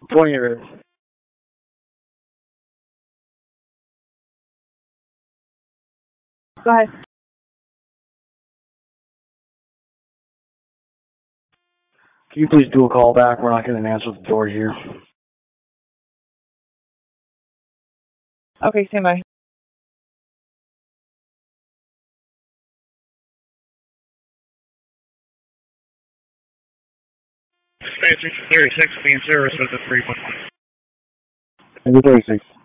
20 years. Go ahead. Can you please do a call back? We're not getting an answer at the door here. Okay, stand by. Station 36 being service with the 311. Number 36.